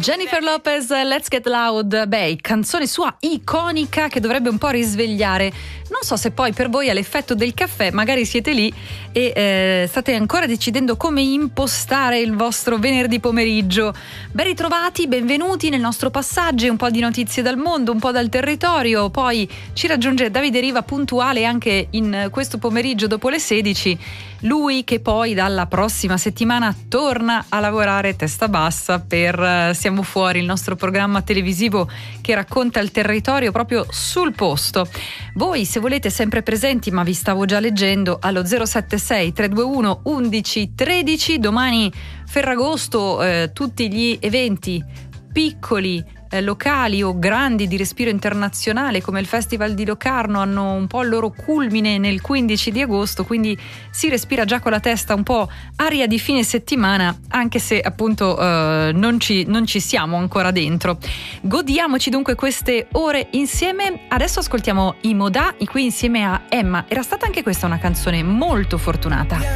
Jennifer Lopez, Let's Get Loud, canzone sua iconica che dovrebbe un po' risvegliare. Non so se poi per voi ha l'effetto del caffè, magari siete lì e state ancora decidendo come impostare il vostro venerdì pomeriggio. Ben ritrovati, benvenuti nel nostro passaggio, un po' di notizie dal mondo, un po' dal territorio, poi ci raggiunge Davide Riva puntuale anche in questo pomeriggio dopo le 16. Lui che poi dalla prossima settimana torna a lavorare testa bassa per Siamo Fuori, il nostro programma televisivo che racconta il territorio proprio sul posto. Voi se volete sempre presenti, ma vi stavo già leggendo, allo 076 321 11 13. Domani Ferragosto, tutti gli eventi piccoli, locali o grandi di respiro internazionale come il Festival di Locarno hanno un po' il loro culmine nel 15 di agosto, quindi si respira già con la testa un po' aria di fine settimana, anche se appunto non ci siamo ancora dentro. Godiamoci dunque queste ore insieme. Adesso ascoltiamo i Modà, qui insieme a Emma. Era stata anche questa una canzone molto fortunata.